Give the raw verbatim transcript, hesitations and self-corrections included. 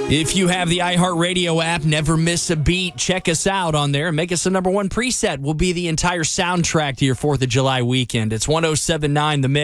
If you have the iHeartRadio app, never miss a beat. Check us out on there and make us the number one preset. Will be the entire soundtrack to your fourth of July weekend. It's one oh seven point nine The Mix.